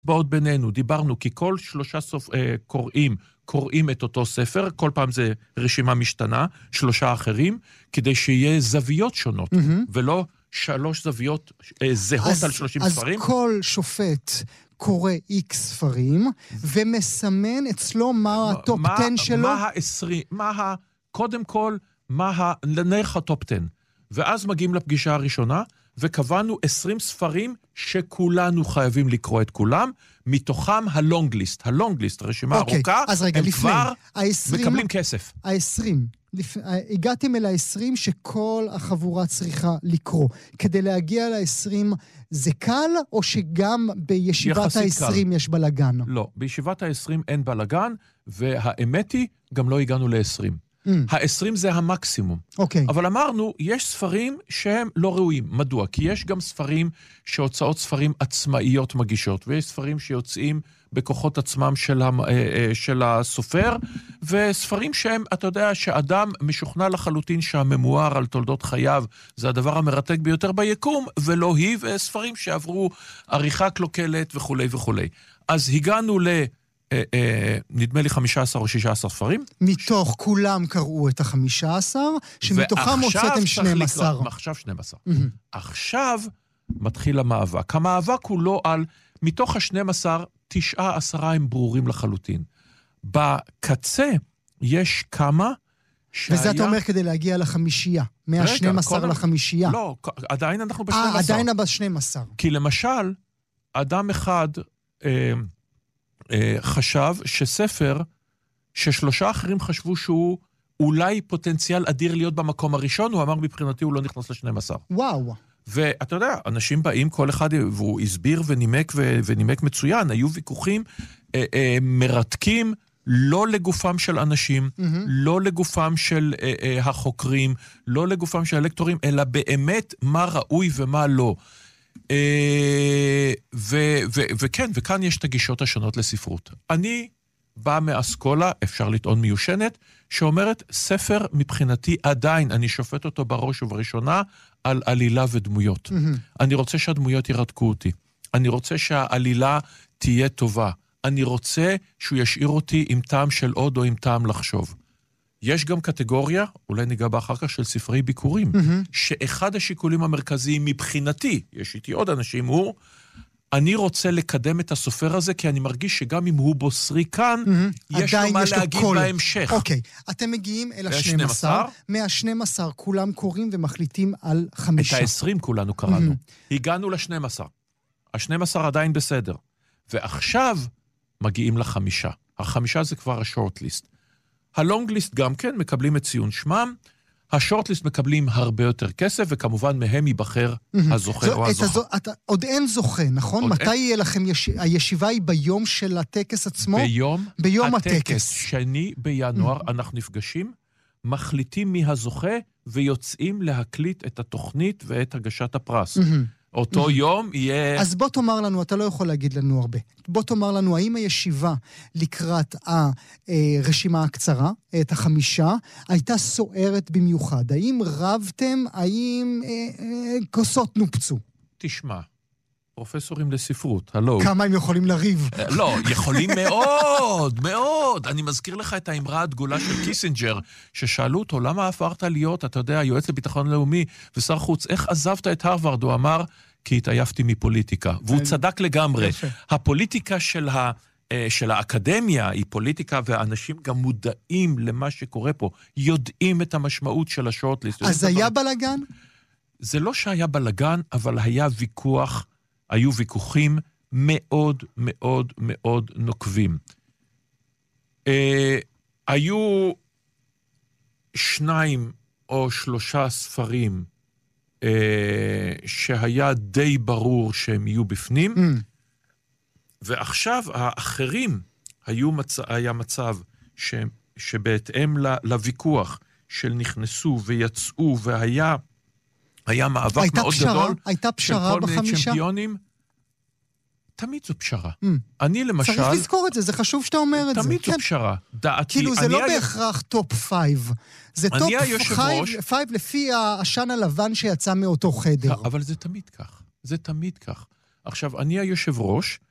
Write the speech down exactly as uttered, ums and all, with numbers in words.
באות בינינו, דיברנו, כי כל שלושה סוף, אה, קוראים, קוראים את אותו ספר, כל פעם זה רשימה משתנה, שלושה אחרים, כדי שיהיה זוויות שונות, mm-hmm. ולא שלוש זוויות אה, זהות אז, על שלושים אז ספרים. אז כל שופט קורא איקס ספרים, ומסמן אצלו מה הטופ עשר שלו. מה העשרים, מה ה... קודם כל, מה ה... נערך הטופ עשר. ואז מגיעים לפגישה הראשונה, וקבענו עשרים ספרים שכולנו חייבים לקרוא את כולם, מתוכם הלונג ליסט. הלונג ליסט, הרשימה ארוכה, הם כבר מקבלים כסף. ה-עשרים, הגעתם אל ה-עשרים שכל החבורה צריכה לקרוא. כדי להגיע ל-עשרים זה קל, או שגם בישיבת ה-עשרים יש בלגן? לא, בישיבת ה-עשרים אין בלגן, והאמת היא, גם לא הגענו ל-עשרים. Mm. ה-עשרים זה המקסימום. Okay. אבל אמרנו, יש ספרים שהם לא ראויים. מדוע? כי יש גם ספרים שהוצאות ספרים עצמאיות מגישות, ויש ספרים שיוצאים בכוחות עצמם של, המ... של הסופר, וספרים שהם, אתה יודע, שאדם משוכנע לחלוטין שהממואר על תולדות חייו, זה הדבר המרתק ביותר ביקום, ולא היא, וספרים שעברו עריכה קלוקלת וכו' וכו'. אז הגענו ל... אה, אה, נדמה לי חמישה עשר או שישה עשר ספרים. מתוך כולם קראו את ה-חמישה עשר, שמתוכם הוצאתם שנים עשר. עכשיו שנים עשר. Mm-hmm. עכשיו מתחיל המאבק. המאבק הוא לא על, מתוך ה-שנים עשר, תשעה עשרה הם ברורים לחלוטין. בקצה יש כמה שהיה... וזה אתה אומר כדי להגיע לחמישייה. מה-שנים עשר לחמישייה. לא, עדיין אנחנו ב-שנים עשר. אה, עדיין ב-שנים עשר. כי למשל, אדם אחד... אה, חשב שספר ששלושה אחרים חשבו שהוא אולי פוטנציאל אדיר להיות במקום הראשון, הוא אמר מבחינתי הוא לא נכנס ל-שנים עשר. וואו. ואתה יודע, אנשים באים כל אחד, והוא הסביר ונימק ונימק מצוין, היו ויכוחים אה, אה, מרתקים, לא לגופם של אנשים, mm-hmm. לא לגופם של אה, אה, החוקרים, לא לגופם של הלקטורים, אלא באמת מה ראוי ומה לא. וכן, וכאן יש את הגישות השונות לספרות. אני בא מאסכולה, אפשר לטעון מיושנת, שאומרת, ספר מבחינתי עדיין, אני שופט אותו בראש ובראשונה, על עלילה ודמויות. Mm-hmm. אני רוצה שהדמויות ירתקו אותי. אני רוצה שהעלילה תהיה טובה. אני רוצה שהוא ישאיר אותי עם טעם של עוד או עם טעם לחשוב. יש גם קטגוריה, אולי ניגע בה אחר כך, של ספרי ביקורים, mm-hmm. שאחד השיקולים המרכזיים מבחינתי, יש איתי עוד אנשים, הוא, אני רוצה לקדם את הסופר הזה, כי אני מרגיש שגם אם הוא בוסרי כאן, mm-hmm. יש לו מה להגיד כל... בהמשך. אוקיי, אתם מגיעים אל ה-שנים עשר, מה-שנים עשר כולם קוראים ומחליטים על חמישה. את ה-עשרים כולנו קראנו. Mm-hmm. הגענו ל-שנים עשר. ה-שנים עשר עדיין בסדר. ועכשיו מגיעים לחמישה. החמישה זה כבר השורט-ליסט. הלונג-ליסט גם כן מקבלים את ציון שמם, השורט-ליסט מקבלים הרבה יותר כסף, וכמובן מהם ייבחר הזוכה או הזוכה. עוד אין זוכה, נכון? מתי יהיה לכם, הישיבה היא ביום של הטקס עצמו? ביום הטקס. שני בינואר אנחנו נפגשים, מחליטים מי הזוכה, ויוצאים להקליט את התוכנית ואת הגשת הפרס. אותו יום יהיה... אז בוא תאמר לנו, אתה לא יכול להגיד לנו הרבה. בוא תאמר לנו, האם הישיבה לקראת הרשימה הקצרה, את החמישה, הייתה סוערת במיוחד? האם רבתם? האם כוסות נופצו? תשמע, פרופסורים לספרות, הלו. כמה הם יכולים לריב? לא, יכולים מאוד, מאוד. אני מזכיר לך את האמרה הדגולה של קיסינג'ר, ששאלו אותו, למה הפרת להיות, אתה יודע, יועץ לביטחון לאומי ושר חוץ, איך עזבת את הרווארד? הוא אמר, כי התעייפתי מפוליטיקה. והוא צדק לגמרי. הפוליטיקה של ה... של האקדמיה היא פוליטיקה, והאנשים גם מודעים למה שקורה פה, יודעים את המשמעות של השורט-ליסט. אז היה בלגן? זה לא שהיה בלגן, אבל היה ויכוח, היו ויכוחים מאוד מאוד מאוד נוקבים. אה, היו שניים או שלושה ספרים אה, שהיה די ברור שהם יהיו בפנים, mm. ועכשיו האחרים היו מצ... היה מצב ש... שבהתאם ל... לוויכוח של נכנסו ויצאו, והיה היה מאבק מאוד פשרה, גדול הייתה פשרה של כל בחמישה? מיני צ'מפיונים. תמיד זו פשרה. Mm. אני למשל... צריך לזכור את זה, זה חשוב שאתה אומר את זה. תמיד זו כן. פשרה. דעתי, כאילו זה לא היה... בהכרח טופ פייב. זה טופ פייב, פייב לפי העשן הלבן שיצא מאותו חדר. אבל זה תמיד כך. זה תמיד כך. עכשיו, אני היושב ראש,